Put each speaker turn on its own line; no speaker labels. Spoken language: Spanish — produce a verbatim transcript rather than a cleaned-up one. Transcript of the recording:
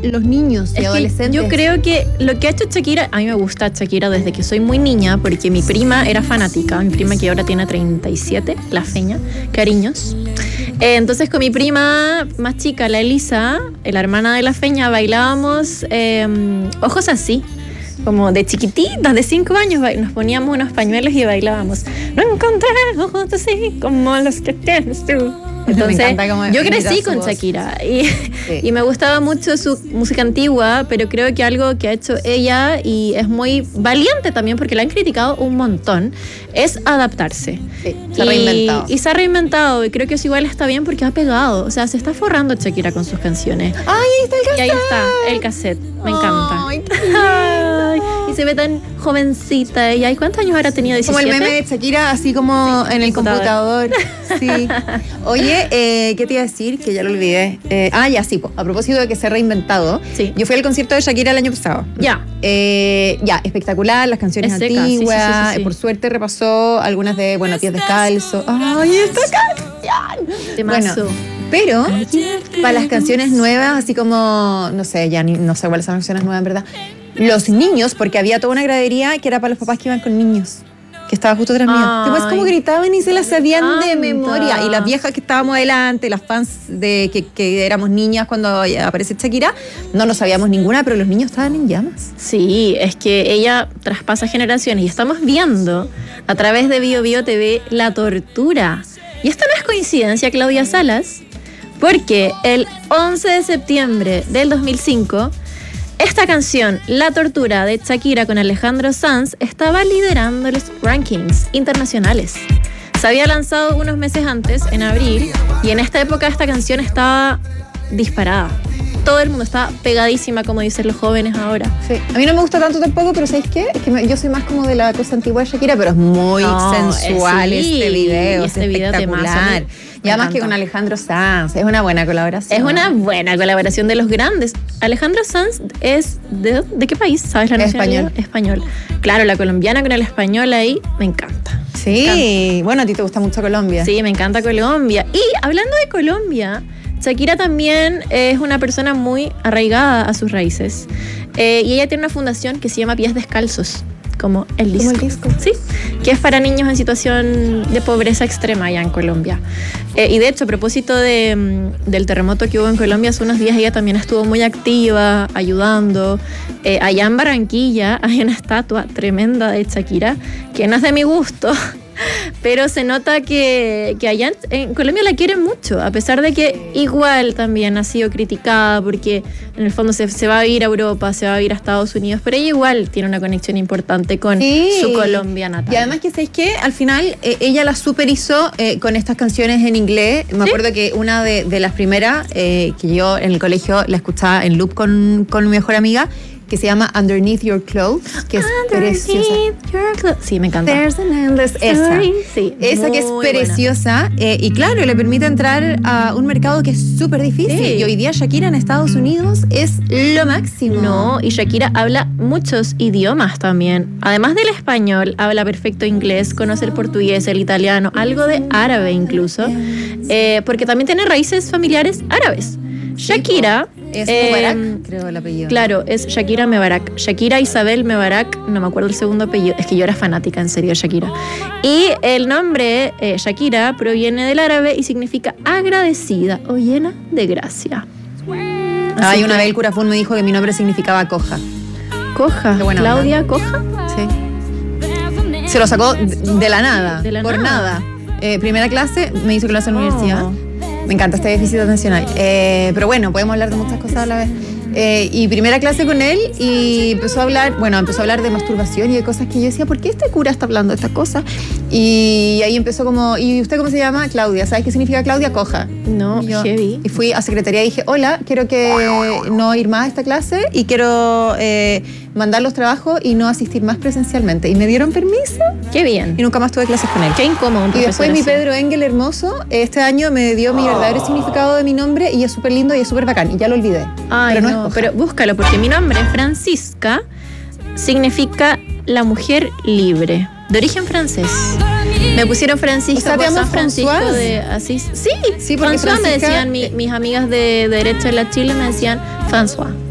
los niños y
Es que
adolescentes.
yo creo que lo que ha hecho Shakira, a mí me gusta Shakira desde que soy muy niña, porque mi prima era fanática, mi prima que ahora tiene treinta y siete, la Feña, cariños. Eh, entonces con mi prima más chica, la Elisa, la hermana de la Feña, bailábamos eh, Ojos Así. Como de chiquititas, de cinco años, nos poníamos unos pañuelos y bailábamos. No encontré ojos así como los que tienes tú. Entonces, yo crecí con Shakira y, sí. y me gustaba mucho su música antigua, pero creo que algo que ha hecho ella, y es muy valiente también porque la han criticado un montón, es adaptarse.
Sí, se ha reinventado.
Y, y se ha reinventado, y creo que eso igual está bien porque ha pegado. O sea, se está forrando Shakira con sus canciones.
¡Ay, ahí está el cassette!
Y ahí está, el cassette. Me encanta.
Ay,
Ay, y se ve tan jovencita ella. ¿Y cuántos años habrá tenido? diecisiete.
Como el meme de Shakira, así como sí, en el computador. computador. Sí. Oye, eh, ¿qué te iba a decir? Que ya lo olvidé. Eh, ah, ya, sí. Po. A propósito de que se ha reinventado.
Sí.
Yo fui al concierto de Shakira el año pasado.
Ya.
Eh, ya, espectacular. Las canciones
es
antiguas.
Sí, sí, sí, sí, sí.
Por suerte repasó algunas de, bueno, Pies Descalzos. ¡Ay, esta canción!
Temazo.
Bueno, pero para las canciones nuevas, así como, no sé, ya ni, no sé cuáles son las canciones nuevas, en verdad. Los niños, porque había toda una gradería que era para los papás que iban con niños, que estaba justo atrás mío. Después como gritaban y se las sabían anda. de memoria. Y las viejas que estábamos adelante, las fans de que, que éramos niñas cuando aparece Shakira, no nos sabíamos ninguna, pero los niños estaban en llamas.
Sí, es que ella traspasa generaciones y estamos viendo a través de Bio Bio T V la tortura. Y esto no es coincidencia, Claudia Salas, porque el once de septiembre del dos mil cinco... esta canción, La Tortura, de Shakira con Alejandro Sanz, estaba liderando los rankings internacionales. Se había lanzado unos meses antes, en abril, y en esta época esta canción estaba disparada. Todo el mundo estaba pegadísima, como dicen los jóvenes ahora.
Sí. A mí no me gusta tanto tampoco, pero ¿sabéis qué? Es que me, yo soy más como de la cosa antigua de Shakira, pero es muy no, sensual
es, sí,
este video,
este
es
video
espectacular. Y además que con Alejandro Sanz, es una buena colaboración.
Es una buena colaboración de los grandes. Alejandro Sanz es, ¿de, de qué país? ¿Sabes la nacionalidad?
Español.
Español. Claro, la colombiana con el español ahí, me encanta.
Sí, me encanta. Bueno, a ti te gusta mucho Colombia.
Sí, me encanta Colombia. Y hablando de Colombia, Shakira también es una persona muy arraigada a sus raíces. Eh, y ella tiene una fundación que se llama Pies Descalzos. Como el disco.
Como el disco.
Sí, que es para niños en situación de pobreza extrema allá en Colombia. Eh, y de hecho, a propósito de, del terremoto que hubo en Colombia hace unos días, ella también estuvo muy activa, ayudando. Eh, allá en Barranquilla hay una estatua tremenda de Shakira, que no es de mi gusto, pero se nota que, que allá en, en Colombia la quieren mucho, a pesar de que igual también ha sido criticada, porque en el fondo se, se va a ir a Europa, se va a ir a Estados Unidos, pero ella igual tiene una conexión importante con sí. su Colombia natal.
Y además que, ¿sabéis qué? Al final eh, ella la super hizo eh, con estas canciones en inglés. Me ¿Sí? acuerdo que una de, de las primeras eh, que yo en el colegio la escuchaba en loop con, con mi mejor amiga, que se llama Underneath Your Clothes, que es
Underneath
preciosa.
Your clothes. Sí, me encanta.
There's an endless esa.
Sí,
esa que es preciosa eh, y claro, le permite entrar a un mercado que es súper difícil. Sí. Y hoy día Shakira en Estados Unidos es lo máximo.
No, y Shakira habla muchos idiomas también. Además del español, habla perfecto inglés, conoce el portugués, el italiano, algo de árabe incluso, eh, porque también tiene raíces familiares árabes. Shakira...
Es
eh,
Mebarak, creo el apellido.
Claro, es Shakira Mebarak. Shakira Isabel Mebarak, no me acuerdo el segundo apellido, es que yo era fanática en serio de Shakira. Y el nombre eh, Shakira proviene del árabe y significa agradecida o llena de gracia.
Ay, que... una vez el curafún me dijo que mi nombre significaba coja.
¿Coja? ¿Claudia onda. Coja?
Sí. Se lo sacó de la nada,
de la
por
nada.
nada. Eh, primera clase, me hizo clase en la
oh.
universidad. Me encanta este déficit atencional. Eh, pero bueno, podemos hablar de muchas cosas a la vez. Eh, y primera clase con él y empezó a hablar, bueno, empezó a hablar de masturbación y de cosas que yo decía, ¿por qué este cura está hablando de estas cosas? Y ahí empezó como, ¿y usted cómo se llama? Claudia. ¿Sabes qué significa Claudia? Coja.
No,
y yo,
heavy.
Y fui a secretaría y dije, hola, quiero que no ir más a esta clase y quiero eh, mandar los trabajos y no asistir más presencialmente. Y me dieron permiso.
Qué bien.
Y nunca más tuve clases con él.
Qué incómodo.
Y después mi Pedro Engel hermoso, este año me dio mi verdadero significado de mi nombre y es súper lindo y es súper bacán. Y ya lo olvidé.
Ay,
pero no,
no
es
pero búscalo, porque mi nombre, Francisca, significa la mujer libre, de origen francés. Me pusieron Francisca,
o sea,
por San
Françoise.
Francisco de Asís. Sí,
sí, porque
François
Francisca...
me decían, mi, mis amigas de, de derecho de la Chile me decían François.